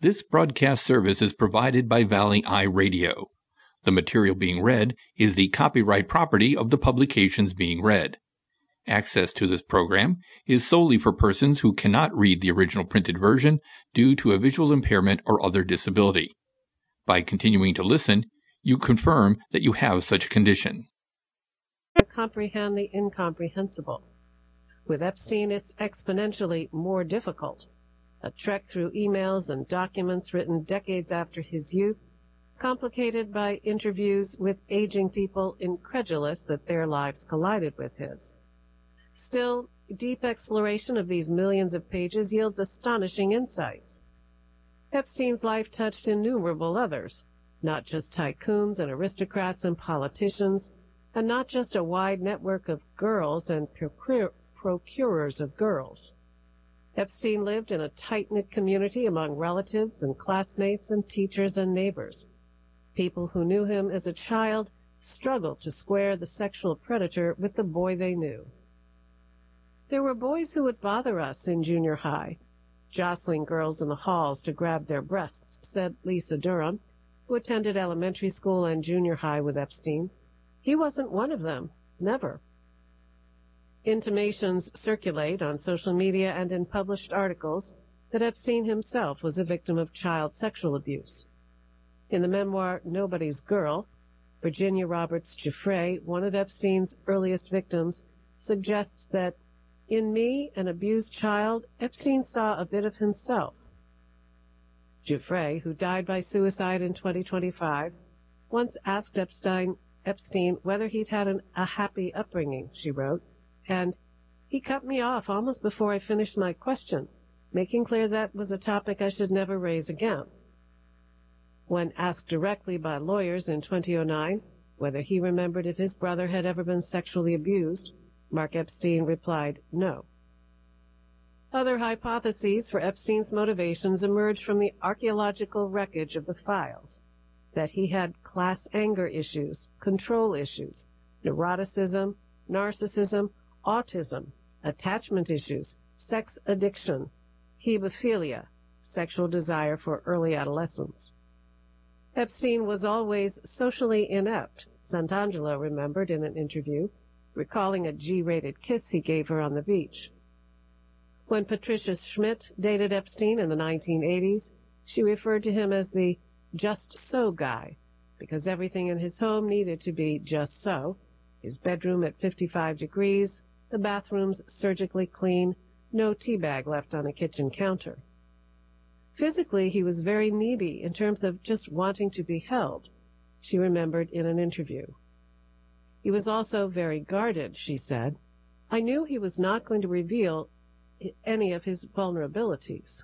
This broadcast service is provided by Valley Eye Radio. The material being read is the copyright property of the publications being read. Access to this program is solely for persons who cannot read the original printed version due to a visual impairment or other disability. By continuing to listen, you confirm that you have such a condition. Comprehend the incomprehensible. With Epstein, it's exponentially more difficult. A trek through emails and documents written decades after his youth, complicated by interviews with aging people incredulous that their lives collided with his. Still, deep exploration of these millions of pages yields astonishing insights. Epstein's life touched innumerable others, not just tycoons and aristocrats and politicians, and not just a wide network of girls and procurers of girls. Epstein lived in a tight-knit community among relatives and classmates and teachers and neighbors. People who knew him as a child struggled to square the sexual predator with the boy they knew. There were boys who would bother us in junior high, jostling girls in the halls to grab their breasts, said Lisa Durham, who attended elementary school and junior high with Epstein. He wasn't one of them, never. Intimations circulate on social media and in published articles that Epstein himself was a victim of child sexual abuse. In the memoir Nobody's Girl, Virginia Roberts Giuffre, one of Epstein's earliest victims, suggests that in me, an abused child, Epstein saw a bit of himself. Giuffre, who died by suicide in 2025, once asked Epstein whether he'd had a happy upbringing, she wrote, and he cut me off almost before I finished my question, making clear that was a topic I should never raise again. When asked directly by lawyers in 2009 whether he remembered if his brother had ever been sexually abused, Mark Epstein replied no. Other hypotheses for Epstein's motivations emerged from the archaeological wreckage of the files, that he had class anger issues, control issues, neuroticism, narcissism, autism, attachment issues, sex addiction, hebephilia, sexual desire for early adolescence. Epstein was always socially inept, Santangelo remembered in an interview, recalling a G-rated kiss he gave her on the beach. When Patricia Schmidt dated Epstein in the 1980s, she referred to him as the just so guy, because everything in his home needed to be just so, his bedroom at 55 degrees, the bathrooms surgically clean, no tea bag left on a kitchen counter. Physically, he was very needy in terms of just wanting to be held, she remembered in an interview. He was also very guarded, she said. I knew he was not going to reveal any of his vulnerabilities.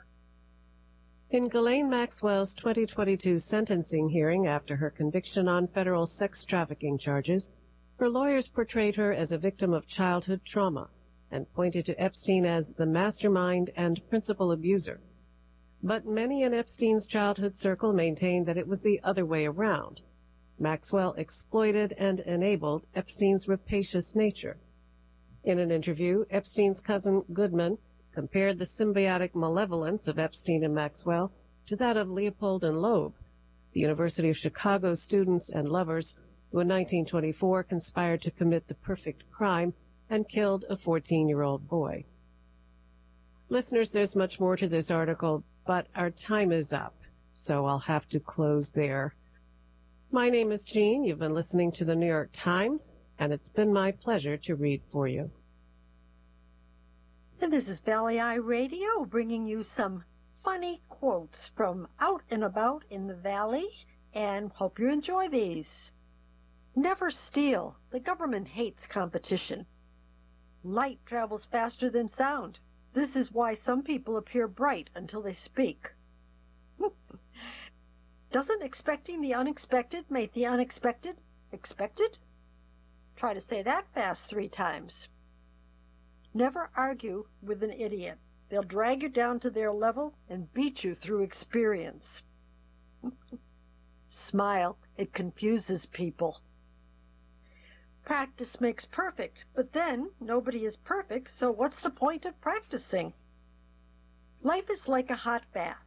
In Ghislaine Maxwell's 2022 sentencing hearing after her conviction on federal sex trafficking charges, her lawyers portrayed her as a victim of childhood trauma and pointed to Epstein as the mastermind and principal abuser. But many in Epstein's childhood circle maintained that it was the other way around. Maxwell exploited and enabled Epstein's rapacious nature. In an interview, Epstein's cousin Goodman compared the symbiotic malevolence of Epstein and Maxwell to that of Leopold and Loeb, the University of Chicago students and lovers who in 1924 conspired to commit the perfect crime and killed a 14-year-old boy. Listeners, there's much more to this article, but our time is up, so I'll have to close there. My name is Jean. You've been listening to the New York Times, and it's been my pleasure to read for you. And this is Valley Eye Radio, bringing you some funny quotes from out and about in the valley, and hope you enjoy these. Never steal. The government hates competition. Light travels faster than sound. This is why some people appear bright until they speak. Doesn't expecting the unexpected make the unexpected expected? Try to say that fast 3 times. Never argue with an idiot. They'll drag you down to their level and beat you through experience. Smile. It confuses people. Practice makes perfect, but then nobody is perfect, so what's the point of practicing? Life is like a hot bath.